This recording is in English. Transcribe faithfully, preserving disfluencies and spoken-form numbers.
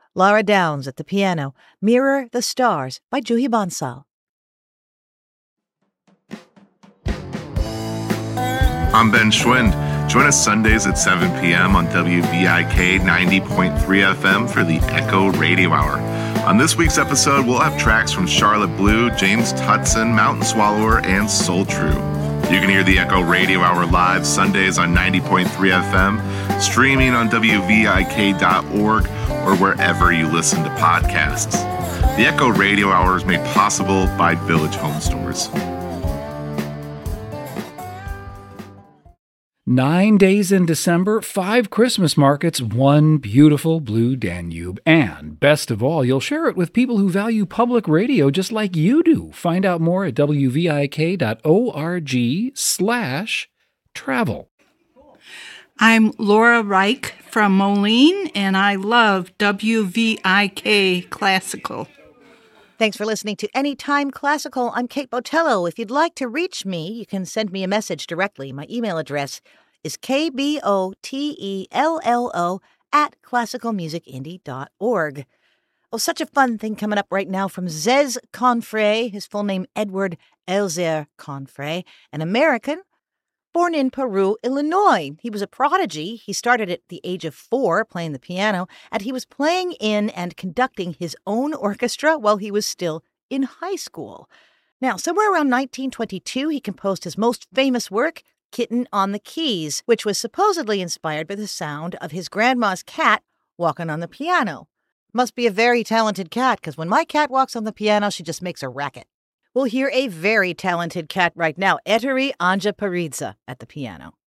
Lara Downs at the piano, Mirror the Stars by Juhi Bansal. I'm Ben Schwind. Join us Sundays at seven p.m. on W V I K ninety point three F M for the Echo Radio Hour. On this week's episode, we'll have tracks from Charlotte Blue, James Tutson, Mountain Swallower, and Soul True. You can hear the Echo Radio Hour live Sundays on ninety point three F M, streaming on W V I K dot org, or wherever you listen to podcasts. The Echo Radio Hour is made possible by Village Home Stores. Nine days in December, five Christmas markets, one beautiful blue Danube. And best of all, you'll share it with people who value public radio just like you do. Find out more at W V I K dot org slash travel. I'm Laura Reich from Moline, and I love W V I K Classical. Thanks for listening to Anytime Classical. I'm Kate Botello. If you'd like to reach me, you can send me a message directly. My email address is k b o t e l l o at classical music indie dot org. Oh, such a fun thing coming up right now from Zez Confrey, his full name Edward Elzer Confrey, an American born in Peru, Illinois. He was a prodigy. He started at the age of four playing the piano, and he was playing in and conducting his own orchestra while he was still in high school. Now, somewhere around nineteen twenty-two, he composed his most famous work, Kitten on the Keys, which was supposedly inspired by the sound of his grandma's cat walking on the piano. Must be a very talented cat, because when my cat walks on the piano, she just makes a racket. We'll hear a very talented cat right now, Etteri Anja Paridza, at the piano.